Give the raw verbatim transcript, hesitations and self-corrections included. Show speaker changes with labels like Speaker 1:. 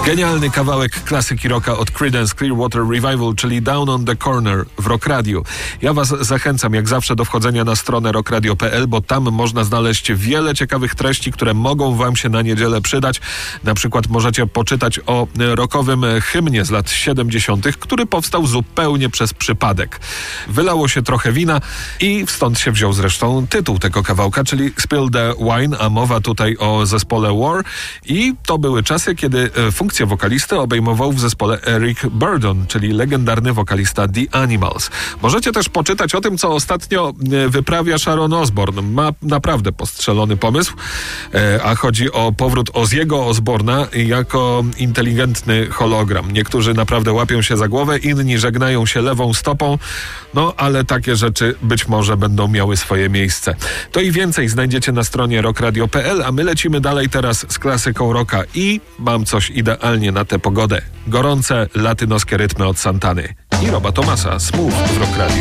Speaker 1: Genialny kawałek klasyki rocka od Creedence Clearwater Revival, czyli Down on the Corner w Rock Radio. Ja was zachęcam jak zawsze do wchodzenia na stronę rock radio kropka p l, bo tam można znaleźć wiele ciekawych treści, które mogą wam się na niedzielę przydać. Na przykład możecie poczytać o rockowym hymnie z lat siedemdziesiątych, który powstał zupełnie przez przypadek. Wylało się trochę wina i stąd się wziął zresztą tytuł tego kawałka, czyli Spill the Wine, a mowa tutaj o zespole War. I to były czasy, kiedy funkcję wokalisty obejmował w zespole Eric Burdon, czyli legendarny wokalista The Animals. Możecie też poczytać o tym, co ostatnio wyprawia Sharon Osbourne. Ma naprawdę postrzelony pomysł, a chodzi o powrót Ozzy'ego Osbourna jako inteligentny hologram. Niektórzy naprawdę łapią się za głowę, inni żegnają się lewą stopą, no ale takie rzeczy być może będą miały swoje miejsce. To i więcej znajdziecie na stronie rock radio kropka p l, a my lecimy dalej teraz z klasyką rocka i mam coś idealnie na tę pogodę. Gorące latynoskie rytmy od Santany i Roba Thomasa. Smooth w Rock Radio.